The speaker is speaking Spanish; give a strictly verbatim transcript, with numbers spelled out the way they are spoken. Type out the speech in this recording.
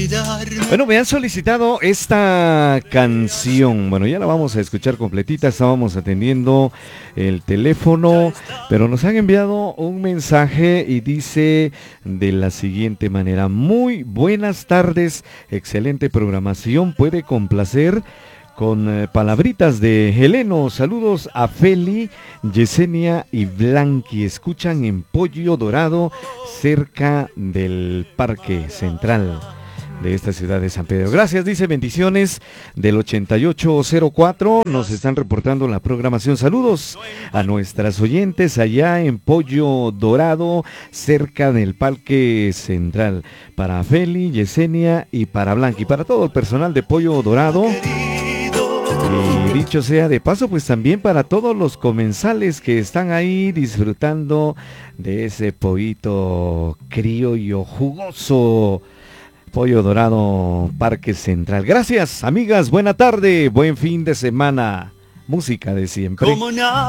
Bueno, me han solicitado esta canción. Bueno, ya la vamos a escuchar completita. Estábamos atendiendo el teléfono, pero nos han enviado un mensaje y dice de la siguiente manera: muy buenas tardes, excelente programación, puede complacer con eh, palabritas de Heleno. Saludos a Feli, Yesenia y Blanqui. Escuchan en Pollo Dorado, cerca del Parque Central de esta ciudad de San Pedro. Gracias, dice, bendiciones del ochenta y ocho cero cuatro. Nos están reportando la programación. Saludos a nuestras oyentes allá en Pollo Dorado, cerca del Parque Central. Para Feli, Yesenia y para Blanqui, para todo el personal de Pollo Dorado. Y dicho sea de paso, pues también para todos los comensales que están ahí disfrutando de ese pollito criollo jugoso. Pollo Dorado, Parque Central. Gracias, amigas, buena tarde, buen fin de semana. Música de siempre.